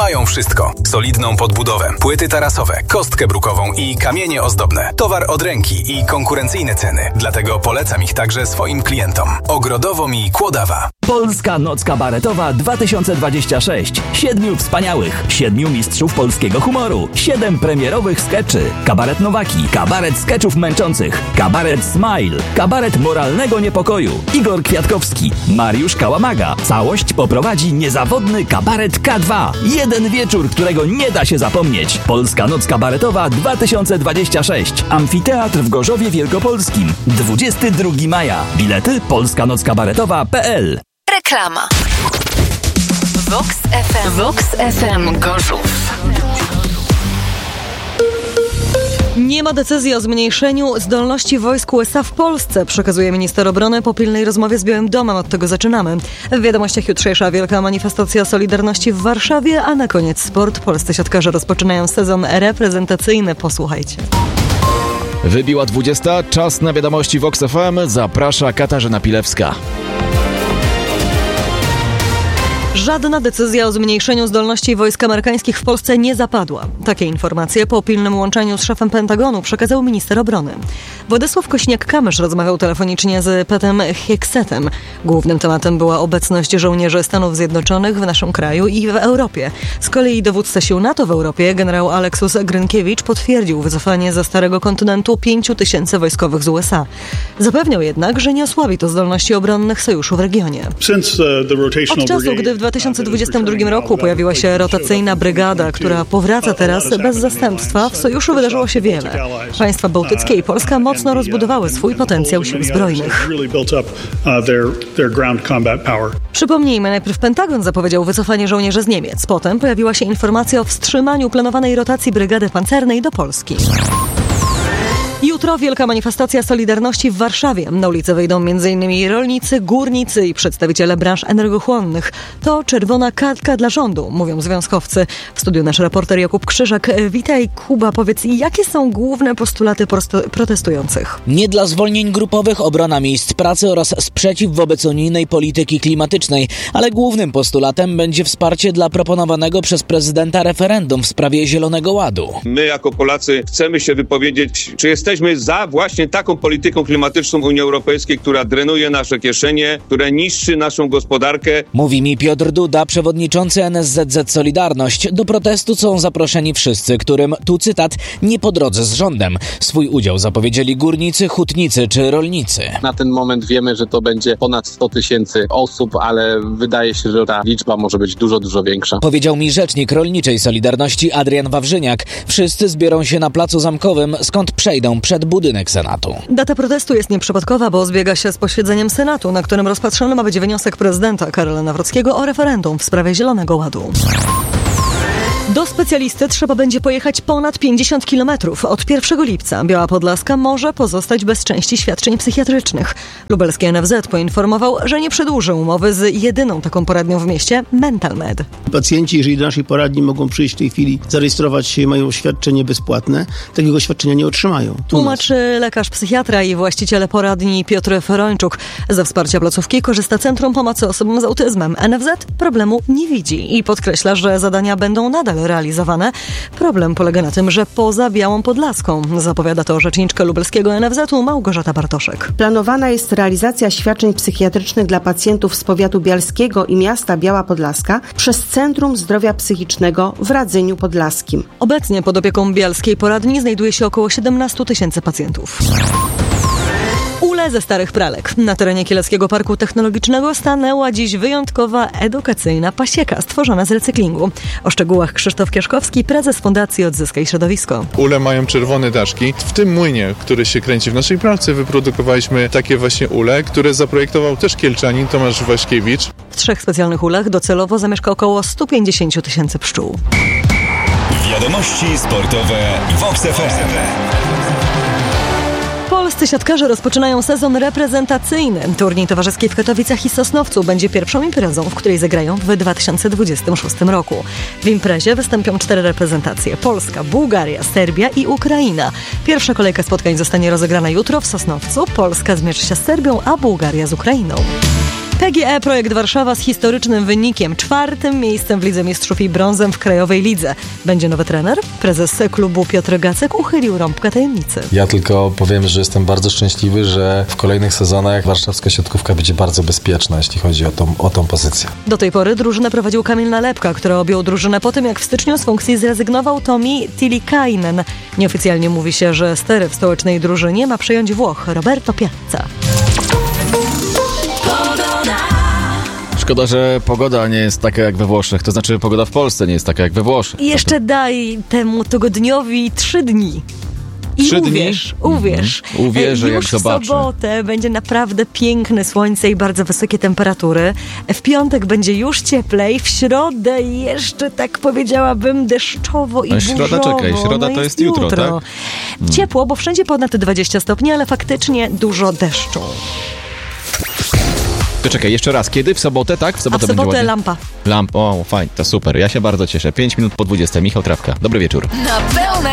mają wszystko. Solidną podbudowę, płyty tarasowe, kostkę brukową i kamienie ozdobne. Towar od ręki i konkurencyjne ceny. Dlatego polecam ich także swoim klientom. Ogrodowom i Kłodawa. Polska Noc Kabaretowa 2026. 7 wspaniałych, 7 mistrzów polskiego humoru, 7 premierowych skeczy. Kabaret Nowaki, kabaret skeczów męczących, kabaret Smile, kabaret moralnego niepokoju. Igor Kwiatkowski, Mariusz Kałamaga. Całość poprowadzi niezawodny kabaret K2. Jeden wieczór, którego nie da się zapomnieć. Polska Noc Kabaretowa 2026. Amfiteatr w Gorzowie Wielkopolskim. 22 maja. Bilety polskanockabaretowa.pl. Reklama. Vox FM. Vox FM Gorzów. Nie ma decyzji o zmniejszeniu zdolności wojsk USA w Polsce, przekazuje minister obrony po pilnej rozmowie z Białym Domem. Od tego zaczynamy. W wiadomościach jutrzejsza wielka manifestacja Solidarności w Warszawie, a na koniec sport. Polscy siatkarze rozpoczynają sezon reprezentacyjny. Posłuchajcie. Wybiła 20. Czas na wiadomości Vox FM. Zaprasza Katarzyna Pilewska. Żadna decyzja o zmniejszeniu zdolności wojsk amerykańskich w Polsce nie zapadła. Takie informacje po pilnym łączeniu z szefem Pentagonu przekazał minister obrony. Władysław Kośniak-Kamysz rozmawiał telefonicznie z Petem Hicksetem. Głównym tematem była obecność żołnierzy Stanów Zjednoczonych w naszym kraju i w Europie. Z kolei dowódca sił NATO w Europie, generał Aleksus Grynkiewicz, potwierdził wycofanie ze Starego Kontynentu 5 000 wojskowych z USA. Zapewniał jednak, że nie osłabi to zdolności obronnych sojuszu w regionie. Od czasu, gdy w 2022 roku pojawiła się rotacyjna brygada, która powraca teraz bez zastępstwa, w sojuszu wydarzyło się wiele. Państwa bałtyckie i Polska mocno rozbudowały swój potencjał sił zbrojnych. Przypomnijmy, najpierw Pentagon zapowiedział wycofanie żołnierzy z Niemiec. Potem pojawiła się informacja o wstrzymaniu planowanej rotacji brygady pancernej do Polski. Jutro wielka manifestacja Solidarności w Warszawie. Na ulicę wyjdą m.in. rolnicy, górnicy i przedstawiciele branż energochłonnych. To czerwona kartka dla rządu, mówią związkowcy. W studiu nasz reporter Jakub Krzyżak. Witaj, Kuba, powiedz, jakie są główne postulaty protestujących? Nie dla zwolnień grupowych, obrona miejsc pracy oraz sprzeciw wobec unijnej polityki klimatycznej, ale głównym postulatem będzie wsparcie dla proponowanego przez prezydenta referendum w sprawie Zielonego Ładu. My jako Polacy chcemy się wypowiedzieć, czy jesteśmy za właśnie taką polityką klimatyczną Unii Europejskiej, która drenuje nasze kieszenie, która niszczy naszą gospodarkę. Mówi mi Piotr Duda, przewodniczący NSZZ Solidarność. Do protestu są zaproszeni wszyscy, którym, tu cytat, nie po drodze z rządem. Swój udział zapowiedzieli górnicy, hutnicy czy rolnicy. Na ten moment wiemy, że to będzie ponad 100 000 osób, ale wydaje się, że ta liczba może być dużo, dużo większa. Powiedział mi rzecznik rolniczej Solidarności Adrian Wawrzyniak. Wszyscy zbiorą się na Placu Zamkowym, skąd przejdą przed budynek Senatu. Data protestu jest nieprzypadkowa, bo zbiega się z posiedzeniem Senatu, na którym rozpatrzony ma być wniosek prezydenta Karola Nawrockiego o referendum w sprawie Zielonego Ładu. Do specjalisty trzeba będzie pojechać ponad 50 km. Od 1 lipca Biała Podlaska może pozostać bez części świadczeń psychiatrycznych. Lubelski NFZ poinformował, że nie przedłuży umowy z jedyną taką poradnią w mieście, Mental Med. Pacjenci, jeżeli do naszej poradni mogą przyjść w tej chwili, zarejestrować się, mają świadczenie bezpłatne, takiego świadczenia nie otrzymają. Tłumaczy lekarz psychiatra i właściciel poradni Piotr Ferończuk. Ze wsparcia placówki korzysta Centrum Pomocy Osobom z Autyzmem. NFZ problemu nie widzi i podkreśla, że zadania będą nadal realizowane. Problem polega na tym, że poza Białą Podlaską. Zapowiada to rzeczniczka lubelskiego NFZ-u Małgorzata Bartoszek. Planowana jest realizacja świadczeń psychiatrycznych dla pacjentów z powiatu bialskiego i miasta Biała Podlaska przez Centrum Zdrowia Psychicznego w Radzyniu Podlaskim. Obecnie pod opieką bialskiej poradni znajduje się około 17 000 pacjentów. Ule ze starych pralek. Na terenie Kieleckiego Parku Technologicznego stanęła dziś wyjątkowa edukacyjna pasieka stworzona z recyklingu. O szczegółach Krzysztof Kieszkowski, prezes Fundacji Odzyskaj Środowisko. Ule mają czerwone daszki. W tym młynie, który się kręci w naszej pralce, wyprodukowaliśmy takie właśnie ule, które zaprojektował też Kielczanin Tomasz Waśkiewicz. W 3 specjalnych ulach docelowo zamieszka około 150 000 pszczół. Wiadomości sportowe Vox FM. Polscy siatkarze rozpoczynają sezon reprezentacyjny. Turniej towarzyski w Katowicach i Sosnowcu będzie pierwszą imprezą, w której zagrają w 2026 roku. W imprezie wystąpią 4 reprezentacje: Polska, Bułgaria, Serbia i Ukraina. Pierwsza kolejka spotkań zostanie rozegrana jutro w Sosnowcu. Polska zmierzy się z Serbią, a Bułgaria z Ukrainą. PGE Projekt Warszawa z historycznym wynikiem, 4. miejscem w Lidze Mistrzów i brązem w Krajowej Lidze. Będzie nowy trener? Prezes klubu Piotr Gacek uchylił rąbkę tajemnicy. Ja tylko powiem, że jestem bardzo szczęśliwy, że w kolejnych sezonach warszawska siatkówka będzie bardzo bezpieczna, jeśli chodzi o tą pozycję. Do tej pory drużynę prowadził Kamil Nalepka, który objął drużynę po tym, jak w styczniu z funkcji zrezygnował Tomi Tilikainen. Nieoficjalnie mówi się, że stery w stołecznej drużynie ma przejąć Włoch Roberto Piazza. Szkoda, że pogoda nie jest taka jak we Włoszech. To znaczy pogoda w Polsce nie jest taka jak we Włoszech. I jeszcze daj temu tygodniowi 3 dni. I 3 uwierz, Uwierzę, jak zobaczę. Już w sobotę będzie naprawdę piękne słońce i bardzo wysokie temperatury. W piątek będzie już cieplej, w środę jeszcze, tak powiedziałabym, deszczowo i burzowo. Środa to jest jutro, tak? Ciepło, bo wszędzie ponad 20 stopni, ale faktycznie dużo deszczu. To czekaj, jeszcze raz. Kiedy? W sobotę, tak? W sobotę będzie ładnie? lampa. O, fajnie, to super. Ja się bardzo cieszę. 5 minut po 20. Michał Trawka. Dobry wieczór. Na pełnej